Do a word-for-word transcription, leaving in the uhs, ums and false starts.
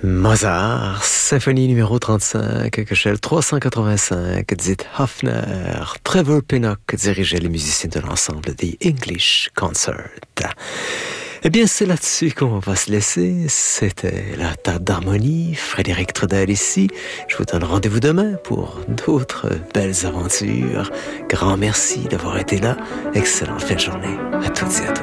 Mozart, symphonie numéro trente-cinq, Köchel trois cent quatre-vingt-cinq, dit Hofner. Trevor Pinnock dirigeait les musiciens de l'ensemble des English Concert. Eh bien, c'est là-dessus qu'on va se laisser. C'était la table d'harmonie. Frédéric Trudel ici. Je vous donne rendez-vous demain pour d'autres belles aventures. Grand merci d'avoir été là. Excellente fin de journée à toutes et à tous.